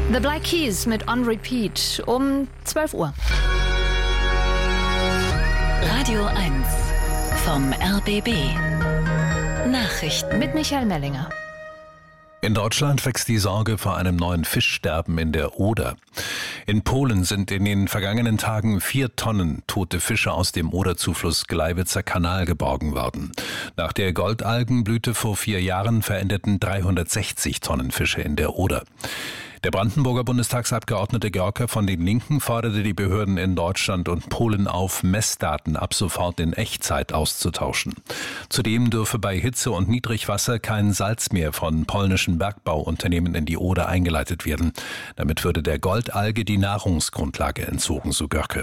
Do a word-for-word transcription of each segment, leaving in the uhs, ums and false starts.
The Black Keys mit On Repeat um zwölf Uhr. Radio eins vom R B B. Nachrichten Mit Michael Mellinger. In Deutschland wächst die Sorge vor einem neuen Fischsterben in der Oder. In Polen sind in den vergangenen Tagen vier Tonnen tote Fische aus dem Oderzufluss Gleiwitzer Kanal geborgen worden. Nach der Goldalgenblüte vor vier Jahren verendeten dreihundertsechzig Tonnen Fische in der Oder. Der Brandenburger Bundestagsabgeordnete Görke von den Linken forderte die Behörden in Deutschland und Polen auf, Messdaten ab sofort in Echtzeit auszutauschen. Zudem dürfe bei Hitze und Niedrigwasser kein Salz mehr von polnischen Bergbauunternehmen in die Oder eingeleitet werden. Damit würde der Goldalge die Nahrungsgrundlage entzogen, so Görke.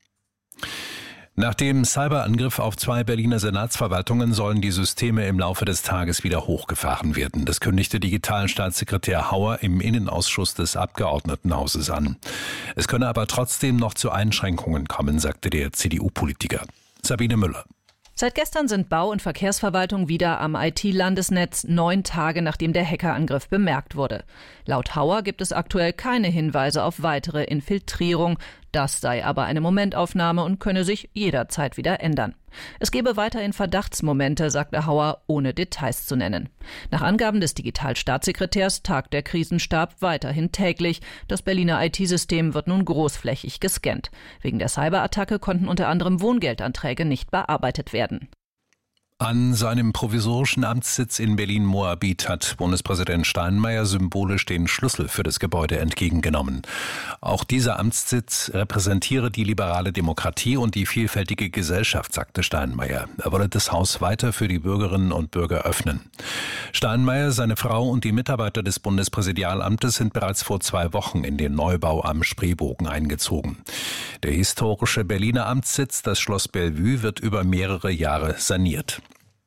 Nach dem Cyberangriff auf zwei Berliner Senatsverwaltungen sollen die Systeme im Laufe des Tages wieder hochgefahren werden. Das kündigte Digitalstaatssekretär Hauer im Innenausschuss des Abgeordnetenhauses an. Es könne aber trotzdem noch zu Einschränkungen kommen, sagte der C D U-Politiker. Sabine Müller. Seit gestern sind Bau- und Verkehrsverwaltung wieder am I T-Landesnetz, neun Tage nachdem der Hackerangriff bemerkt wurde. Laut Hauer gibt es aktuell keine Hinweise auf weitere Infiltrierung. Das sei aber eine Momentaufnahme und könne sich jederzeit wieder ändern. Es gebe weiterhin Verdachtsmomente, sagte Hauer, ohne Details zu nennen. Nach Angaben des Digitalstaatssekretärs tagt der Krisenstab weiterhin täglich. Das Berliner I T-System wird nun großflächig gescannt. Wegen der Cyberattacke konnten unter anderem Wohngeldanträge nicht bearbeitet werden. An seinem provisorischen Amtssitz in Berlin-Moabit hat Bundespräsident Steinmeier symbolisch den Schlüssel für das Gebäude entgegengenommen. Auch dieser Amtssitz repräsentiere die liberale Demokratie und die vielfältige Gesellschaft, sagte Steinmeier. Er wolle das Haus weiter für die Bürgerinnen und Bürger öffnen. Steinmeier, seine Frau und die Mitarbeiter des Bundespräsidialamtes sind bereits vor zwei Wochen in den Neubau am Spreebogen eingezogen. Der historische Berliner Amtssitz, das Schloss Bellevue, wird über mehrere Jahre saniert.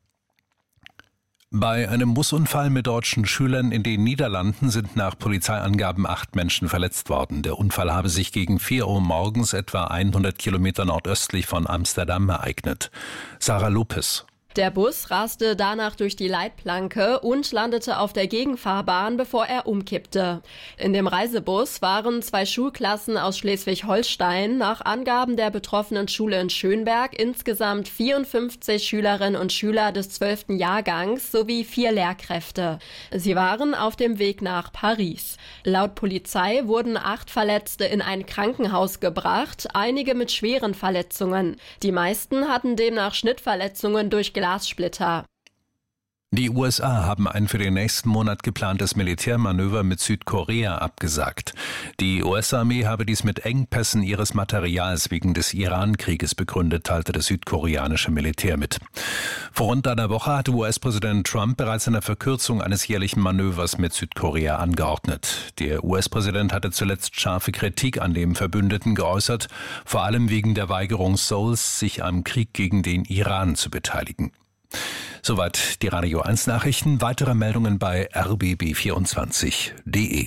Bei einem Busunfall mit deutschen Schülern in den Niederlanden sind nach Polizeiangaben acht Menschen verletzt worden. Der Unfall habe sich gegen vier Uhr morgens etwa hundert Kilometer nordöstlich von Amsterdam ereignet. Sarah Lopez. Der Bus raste danach durch die Leitplanke und landete auf der Gegenfahrbahn, bevor er umkippte. In dem Reisebus waren zwei Schulklassen aus Schleswig-Holstein, nach Angaben der betroffenen Schule in Schönberg insgesamt vierundfünfzig Schülerinnen und Schüler des zwölften Jahrgangs sowie vier Lehrkräfte. Sie waren auf dem Weg nach Paris. Laut Polizei wurden acht Verletzte in ein Krankenhaus gebracht, einige mit schweren Verletzungen. Die meisten hatten demnach Schnittverletzungen durch Glassplitter. Die U S A haben ein für den nächsten Monat geplantes Militärmanöver mit Südkorea abgesagt. Die U S-Armee habe dies mit Engpässen ihres Materials wegen des Iran-Krieges begründet, teilte das südkoreanische Militär mit. Vor rund einer Woche hatte U S-Präsident Trump bereits eine Verkürzung eines jährlichen Manövers mit Südkorea angeordnet. Der U S-Präsident hatte zuletzt scharfe Kritik an dem Verbündeten geäußert, vor allem wegen der Weigerung Seouls, sich am Krieg gegen den Iran zu beteiligen. Soweit die Radio eins Nachrichten. Weitere Meldungen bei r b b vierundzwanzig punkt d e.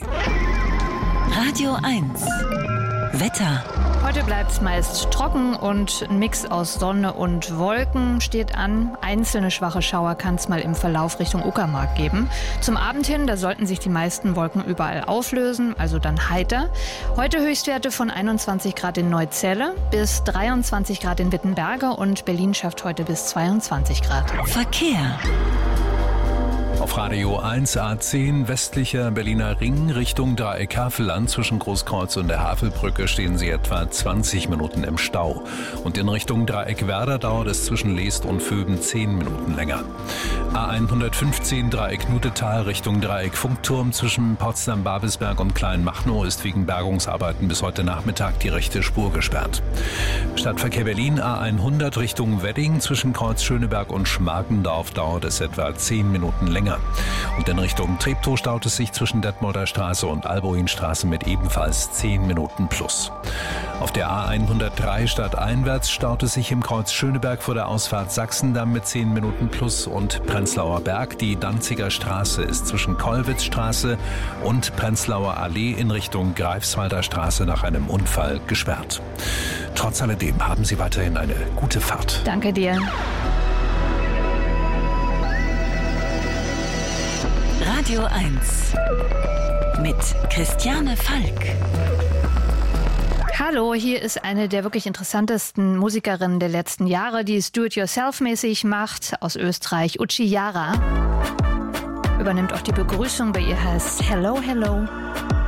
Radio eins Wetter. Heute bleibt es meist trocken und ein Mix aus Sonne und Wolken steht an. Einzelne schwache Schauer kann es mal im Verlauf Richtung Uckermark geben. Zum Abend hin, da sollten sich die meisten Wolken überall auflösen, also dann heiter. Heute Höchstwerte von einundzwanzig Grad in Neuzelle bis dreiundzwanzig Grad in Wittenberge und Berlin schafft heute bis zweiundzwanzig Grad. Verkehr. Auf Radio eins A zehn westlicher Berliner Ring Richtung Dreieck Havelland zwischen Großkreuz und der Havelbrücke stehen Sie etwa zwanzig Minuten im Stau. Und in Richtung Dreieck Werder dauert es zwischen Leest und Vöben zehn Minuten länger. A hundertfünfzehn Dreieck Nutetal Richtung Dreieck Funkturm zwischen Potsdam-Babelsberg und Kleinmachnow ist wegen Bergungsarbeiten bis heute Nachmittag die rechte Spur gesperrt. Stadtverkehr Berlin A hundert Richtung Wedding zwischen Kreuz Schöneberg und Schmargendorf dauert es etwa zehn Minuten länger. Und in Richtung Treptow staut es sich zwischen Detmolder Straße und Alboinstraße mit ebenfalls zehn Minuten plus. Auf der A hundertdrei stadteinwärts staut es sich im Kreuz Schöneberg vor der Ausfahrt Sachsendamm mit zehn Minuten plus und Prenzlauer Berg. Die Danziger Straße ist zwischen Kollwitzstraße und Prenzlauer Allee in Richtung Greifswalder Straße nach einem Unfall gesperrt. Trotz alledem haben Sie weiterhin eine gute Fahrt. Danke dir. Radio eins mit Christiane Falk. Hallo, hier ist eine der wirklich interessantesten Musikerinnen der letzten Jahre, die es do-it-yourself-mäßig macht, aus Österreich, Uchi Jara. Übernimmt auch die Begrüßung, bei ihr heißt Hello, Hello.